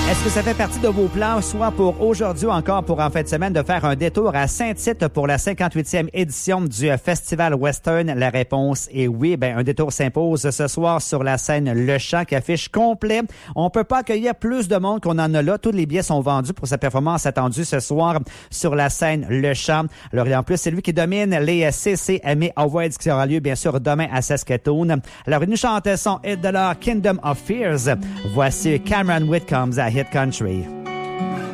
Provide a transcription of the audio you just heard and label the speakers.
Speaker 1: Est-ce que ça fait partie de vos plans, soit pour aujourd'hui ou encore pour en fin de semaine, de faire un détour à Saint-Tite pour la 58e édition du Festival Western? La réponse est oui. Un détour s'impose ce soir sur la scène Le Champ qui affiche complet. On peut pas accueillir plus de monde qu'on en a là. Tous les billets sont vendus pour sa performance attendue ce soir sur la scène Le Champ. Alors, et en plus, c'est lui qui domine les CCMA Awards qui aura lieu, bien sûr, demain à Saskatoon. Alors, il nous chante son hit de leur Kingdom of Fears. Voici Cameron Whitcomb's à Hit Country.